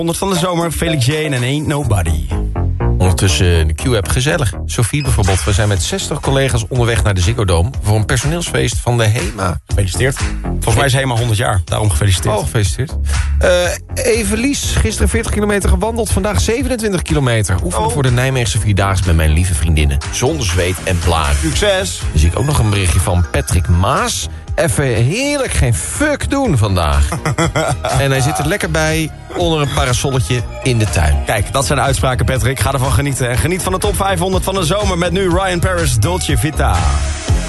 100 van de zomer, Felix Jane en Ain't Nobody. Ondertussen de Q-app gezellig. Sophie bijvoorbeeld, we zijn met 60 collega's onderweg naar de Ziggo Dome voor een personeelsfeest van de HEMA. Gefeliciteerd. Volgens mij is HEMA 100 jaar, daarom gefeliciteerd. Oh, gefeliciteerd. Evelies, gisteren 40 kilometer gewandeld, vandaag 27 kilometer. Oefenen voor de Nijmeegse Vierdaagse met mijn lieve vriendinnen. Zonder zweet en blaren. Succes! Dan zie ik ook nog een berichtje van Patrick Maas. Even heerlijk geen fuck doen vandaag. En hij zit er lekker bij onder een parasolletje in de tuin. Kijk, dat zijn de uitspraken, Patrick. Ga ervan genieten. En geniet van de top 500 van de zomer met nu Ryan Paris, Dolce Vita.